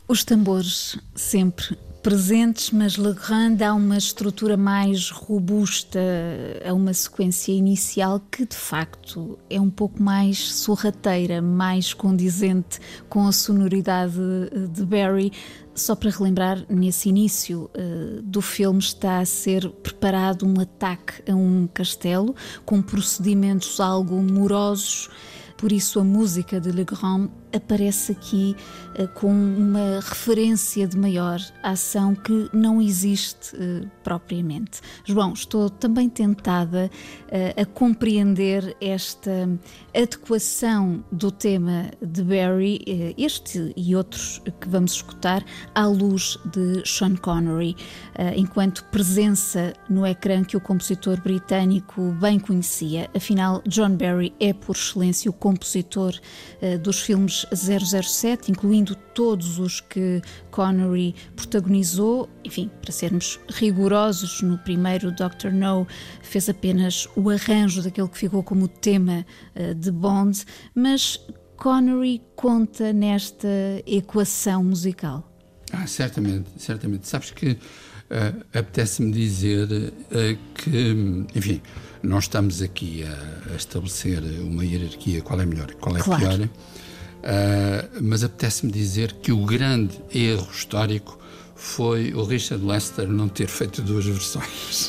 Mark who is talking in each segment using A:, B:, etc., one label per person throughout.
A: Os tambores sempre presentes, mas Legrand dá uma estrutura mais robusta a uma sequência inicial que, de facto, é um pouco mais sorrateira, mais condizente com a sonoridade de Barry. Só para relembrar, nesse início do filme está a ser preparado um ataque a um castelo com procedimentos algo morosos. Por isso a música de Legrand aparece aqui com uma referência de maior ação que não existe propriamente. João, estou também tentada a compreender esta adequação do tema de Barry, este e outros que vamos escutar, à luz de Sean Connery, enquanto presença no ecrã que o compositor britânico bem conhecia. Afinal, John Barry é, por excelência, o compositor dos filmes 007, incluindo todos os que Connery protagonizou. Enfim, para sermos rigorosos, no primeiro Dr. No fez apenas o arranjo daquele que ficou como tema de Bond, mas Connery conta nesta equação musical.
B: Certamente. Sabes que apetece-me dizer que, enfim, não estamos aqui a estabelecer uma hierarquia, qual é melhor, qual é pior, mas apetece-me dizer que o grande erro histórico foi o Richard Lester não ter feito duas versões.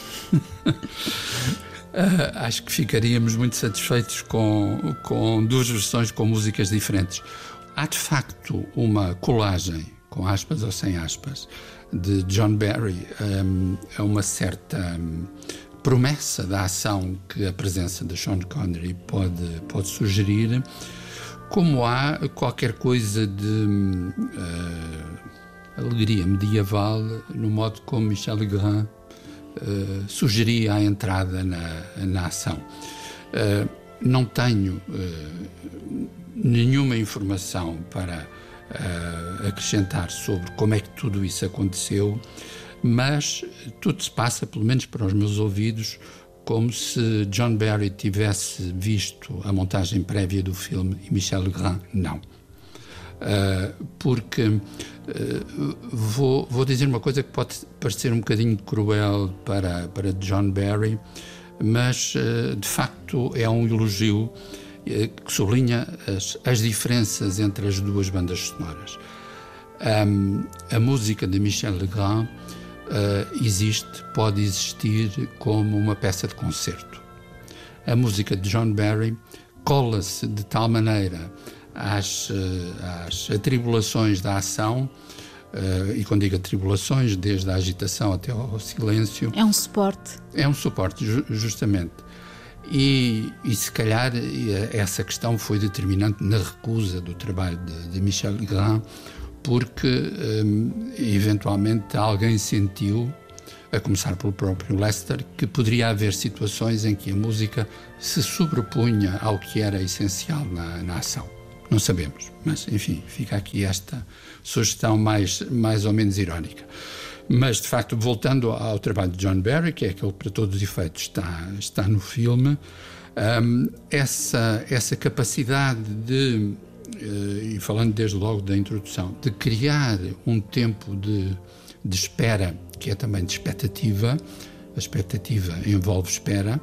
B: Acho que ficaríamos muito satisfeitos com duas versões com músicas diferentes. Há de facto uma colagem, com aspas ou sem aspas, de John Barry a uma certa promessa da ação que a presença de Sean Connery pode sugerir, como há qualquer coisa de alegria medieval no modo como Michel Legrand sugeria a entrada na ação. Não tenho nenhuma informação para acrescentar sobre como é que tudo isso aconteceu, mas tudo se passa, pelo menos para os meus ouvidos, como se John Barry tivesse visto a montagem prévia do filme e Michel Legrand não. Porque vou dizer uma coisa que pode parecer um bocadinho cruel para John Barry, mas de facto é um elogio que sublinha as diferenças entre as duas bandas sonoras. A música de Michel Legrand pode existir como uma peça de concerto. A música de John Barry cola-se de tal maneira às atribulações da ação, e quando digo atribulações, desde a agitação até ao silêncio.
A: É um suporte.
B: É um suporte, justamente. E se calhar essa questão foi determinante na recusa do trabalho de Michel Legrand, porque eventualmente alguém sentiu, a começar pelo próprio Lester, que poderia haver situações em que a música se sobrepunha ao que era essencial na ação. Não sabemos, mas enfim, fica aqui esta sugestão mais ou menos irónica. Mas, de facto, voltando ao trabalho de John Barry, que é aquele que para todos os efeitos está no filme, essa capacidade de, e falando desde logo da introdução, de criar um tempo de espera, que é também de expectativa, a expectativa envolve espera,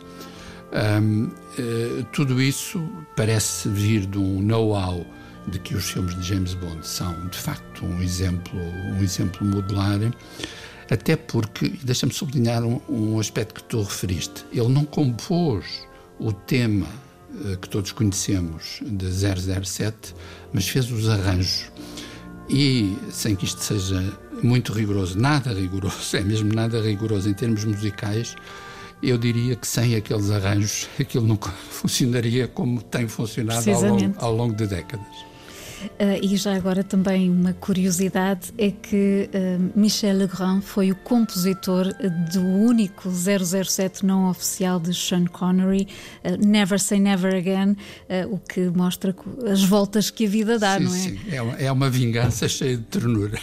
B: tudo isso parece vir de um know-how de que os filmes de James Bond são, de facto, um exemplo modular, até porque, deixa-me sublinhar um aspecto que tu referiste, ele não compôs o tema que todos conhecemos de 007, mas fez os arranjos. E, sem que isto seja muito rigoroso, nada rigoroso, é mesmo nada rigoroso em termos musicais, eu diria que sem aqueles arranjos aquilo nunca funcionaria como tem funcionado ao longo de décadas.
A: E já agora também uma curiosidade é que Michel Legrand foi o compositor do único 007 não oficial de Sean Connery, Never Say Never Again, o que mostra as voltas que a vida dá,
B: sim,
A: não é?
B: Sim, é uma vingança cheia de ternura.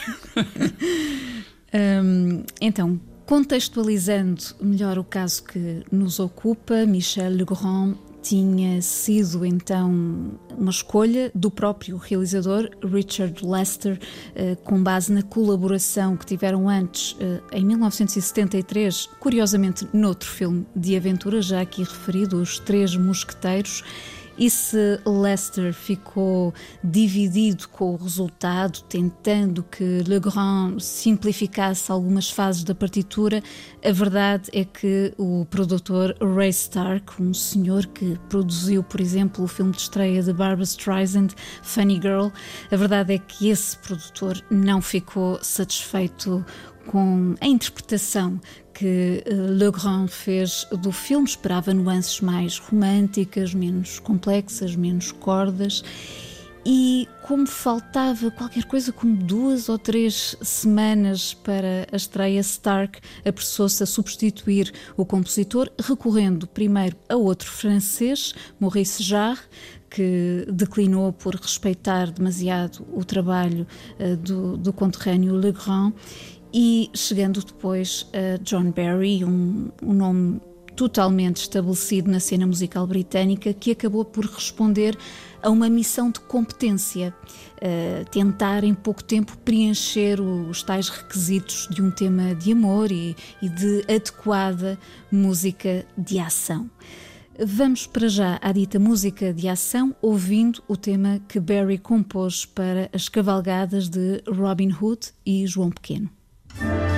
A: Então, contextualizando melhor o caso que nos ocupa, Michel Legrand tinha sido então uma escolha do próprio realizador Richard Lester, com base na colaboração que tiveram antes, em 1973, curiosamente noutro filme de aventura, já aqui referido, Os Três Mosqueteiros. E se Lester ficou dividido com o resultado, tentando que Legrand simplificasse algumas fases da partitura, a verdade é que o produtor Ray Stark, um senhor que produziu, por exemplo, o filme de estreia de Barbra Streisand, Funny Girl, a verdade é que esse produtor não ficou satisfeito com a interpretação que Legrand fez do filme. Esperava nuances mais românticas, menos complexas, menos cordas, e como faltava qualquer coisa como 2 ou 3 semanas para a estreia, Stark apressou-se a substituir o compositor, recorrendo primeiro a outro francês, Maurice Jarre, que declinou por respeitar demasiado o trabalho do conterrâneo Legrand, e chegando depois a John Barry, um nome totalmente estabelecido na cena musical britânica, que acabou por responder a uma missão de competência, tentar em pouco tempo preencher os tais requisitos de um tema de amor e de adequada música de ação. Vamos para já à dita música de ação, ouvindo o tema que Barry compôs para as cavalgadas de Robin Hood e João Pequeno.